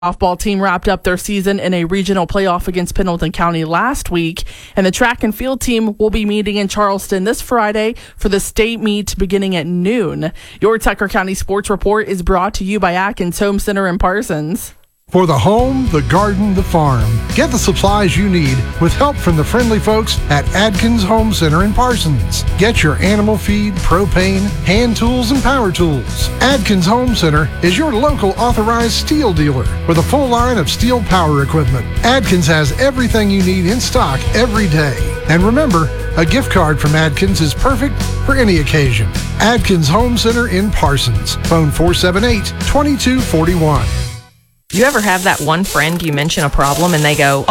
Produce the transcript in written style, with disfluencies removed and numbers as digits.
Softball team wrapped up their season in a regional playoff against Pendleton County last week, and the track and field team will be meeting in Charleston this Friday for the state meet beginning at noon. Your Tucker County Sports Report is brought to you by Atkins Home Center in Parsons. For the home, the garden, the farm, get the supplies you need with help from the friendly folks at Atkins Home Center in Parsons. Get your animal feed, propane, hand tools, and power tools. Atkins Home Center is your local authorized steel dealer with a full line of steel power equipment. Atkins has everything you need in stock every day. And remember, a gift card from Atkins is perfect for any occasion. Atkins Home Center in Parsons. Phone 478-2241. You ever have that one friend you mention a problem and they go,